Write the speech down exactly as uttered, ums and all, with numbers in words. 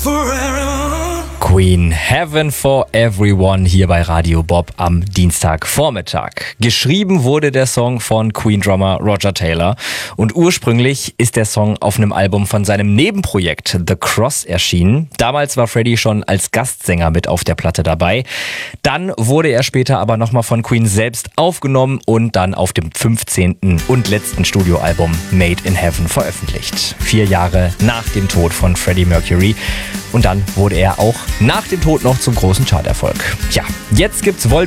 Queen, Heaven for Everyone hier bei Radio Bob am Dienstagvormittag. Geschrieben wurde der Song von Queen-Drummer Roger Taylor und ursprünglich ist der Song auf einem Album von seinem Nebenprojekt The Cross erschienen. Damals war Freddie schon als Gastsänger mit auf der Platte dabei. Dann wurde er später aber nochmal von Queen selbst aufgenommen und dann auf dem fünfzehnten und letzten Studioalbum Made in Heaven veröffentlicht. Vier Jahre nach dem Tod von Freddie Mercury. Und dann wurde er auch nach dem Tod noch zum großen Charterfolg. Ja, jetzt gibt's Vol